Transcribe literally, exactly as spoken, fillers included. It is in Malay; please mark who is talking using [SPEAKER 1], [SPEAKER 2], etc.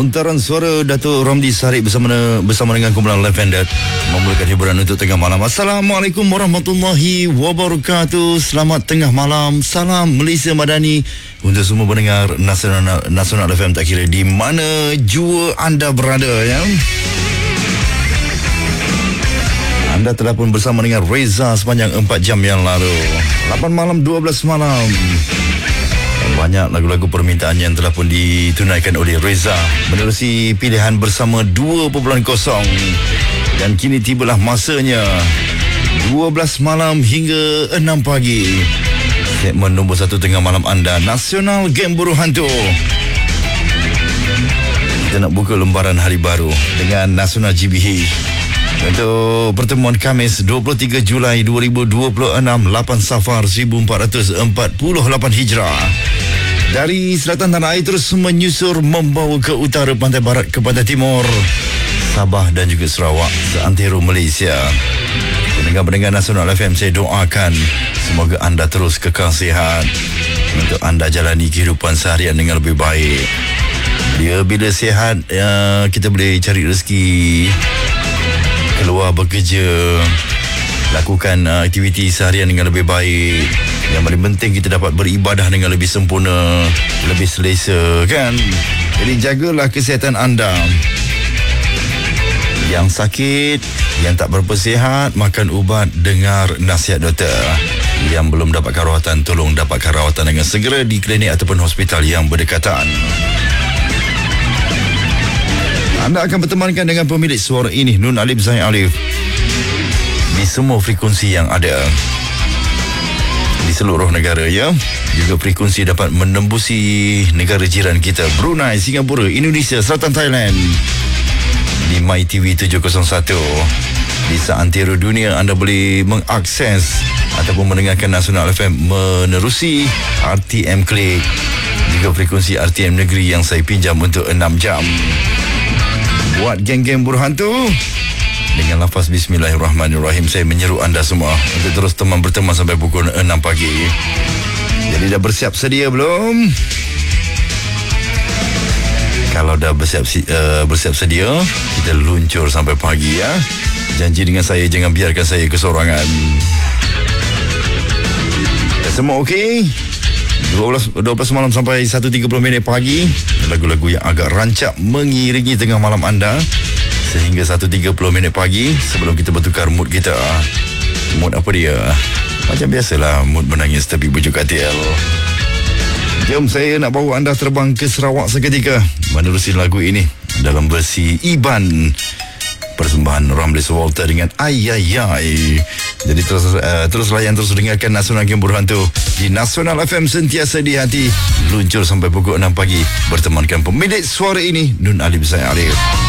[SPEAKER 1] Lontaran suara Datuk Ramli Sarip bersama bersama dengan kumpulan Lavender memulakan hiburan untuk tengah malam. Assalamualaikum warahmatullahi wabarakatuh. Selamat tengah malam. Salam Malaysia Madani untuk semua pendengar Nasional Nasional F M, tak kira di mana jua anda berada, ya. Anda telah pun bersama dengan Reza sepanjang empat jam yang lalu. lapan malam, dua belas malam. Banyak lagu-lagu permintaan yang telah pun ditunaikan oleh Reza menerusi pilihan bersama dua titik kosong. Dan kini tibalah masanya dua belas malam hingga enam pagi. Segmen nombor satu tengah malam anda, Nasional Game Buruh Hantu. Kita nak buka lembaran hari baru dengan Nasional G B H untuk pertemuan Khamis dua puluh tiga Julai dua ribu dua puluh enam, lapan Safar seribu empat ratus empat puluh lapan Hijrah. Dari selatan tanah air terus menyusur membawa ke utara, pantai barat ke pantai timur, Sabah dan juga Sarawak, seantero Malaysia. Pendengar-pendengar Nasional F M, saya doakan semoga anda terus kekal sihat untuk anda jalani kehidupan seharian dengan lebih baik. Dia bila sihat, ya, kita boleh cari rezeki, keluar bekerja, lakukan uh, aktiviti seharian dengan lebih baik. Yang paling penting kita dapat beribadah dengan lebih sempurna, lebih selesa, kan? Jadi jagalah kesihatan anda. Yang sakit, yang tak berapa sihat, makan ubat, dengar nasihat doktor. Yang belum dapatkan rawatan, tolong dapatkan rawatan dengan segera di klinik ataupun hospital yang berdekatan. Anda akan bertemankan dengan pemilik suara ini, Nun Alif Zain Alif, di semua frekuensi yang ada di seluruh negara, ya. Juga frekuensi dapat menembusi negara jiran kita, Brunei, Singapura, Indonesia, Selatan Thailand, di My T V tujuh kosong satu. Di seantero dunia anda boleh mengakses ataupun mendengarkan Nasional F M menerusi R T M Click, juga frekuensi R T M Negeri yang saya pinjam untuk enam jam. Buat geng-geng buruh hantu, dengan lafaz Bismillahirrahmanirrahim, saya menyeru anda semua untuk terus teman berteman sampai pukul enam pagi. Jadi dah bersiap sedia belum? Kalau dah bersiap uh, bersiap sedia, kita luncur sampai pagi, ya. Janji dengan saya, jangan biarkan saya kesorangan. Dah semua okey? dua belas malam sampai satu tiga puluh minit pagi, lagu-lagu yang agak rancak mengiringi tengah malam anda sehingga satu tiga puluh minit pagi sebelum kita bertukar mood kita. Mood apa dia? Macam biasalah, mood menangis tapi bujuk katil. Jom saya nak bawa anda terbang ke Sarawak seketika menerusi lagu ini dalam versi Iban, persembahan Ramli Walter dengan Ayayay. Jadi terus uh, terus layan, terus dengarkan Nasional Game Buruh Hantu di Nasional F M, sentiasa di hati. Luncur sampai pukul enam pagi bertemankan pemilik suara ini, Nun Alif Zain Alif.